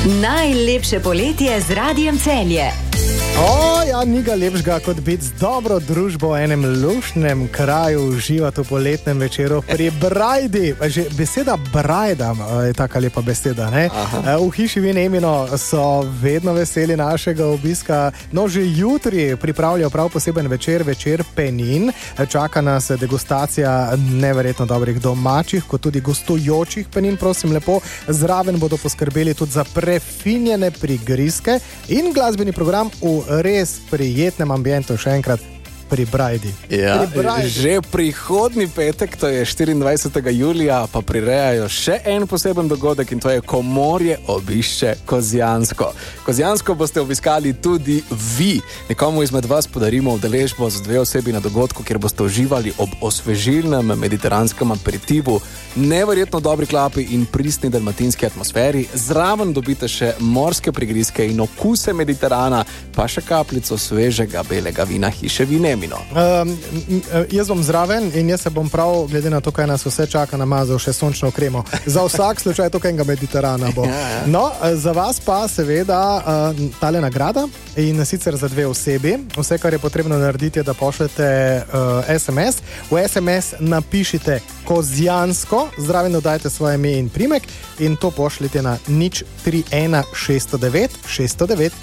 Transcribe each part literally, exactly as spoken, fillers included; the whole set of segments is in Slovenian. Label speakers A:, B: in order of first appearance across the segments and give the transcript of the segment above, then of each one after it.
A: Najlepše poletje z Radiem Celje.
B: O, ja, ni ga lepšega kot biti z dobro družbo v enem luštnem kraju, uživati v poletnem večeru pri Brajdi. Že beseda Brajda je taka lepa beseda, ne? Aha. V hiši Vin Emino so vedno veseli našega obiska. No, že jutri pripravljajo prav poseben večer, večer penin. Čaka nas degustacija neverjetno dobrih domačih, kot tudi gostujočih penin, prosim lepo. Zraven bodo poskrbeli tudi za prefinjene prigrizke in glasbeni program v res prijetnem ambientu, še enkrat pri Brajdi.
C: Ja,
B: pri Brajdi.
C: Že prihodnji petek, to je štiriindvajsetega julija, pa prirejajo še en poseben dogodek in to je Komorje obišče Kozjansko. Kozjansko boste obiskali tudi vi. Nekomu izmed vas podarimo udeležbo z dve osebi na dogodku, kjer boste uživali ob osvežilnem mediteranskem aperitivu, neverjetno dobri klapi in pristni dalmatinski atmosferi. Zraven dobite še morske prigrizke in okuse Mediterana, pa še kapljico svežega belega vina hiše Vin Emino.
B: Um, jaz bom zraven in jaz se bom prav, glede na to, kaj nas vse čaka, namazal še sončno kremo. Za vsak slučaj tukajnega Mediterana bo. No, za vas pa seveda uh, tale nagrada in sicer za dve osebi. Vse, kar je potrebno narediti, je, da pošljete uh, es em es. V es em es napišite Kozjansko, zraven dodajte svoje ime in primek in to pošljite na nič tri ena šest devet šest devet.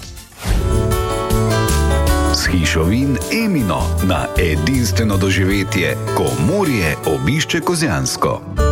D: S hišo Vin Emino na edinstveno doživetje Komorje obišče Kozjansko.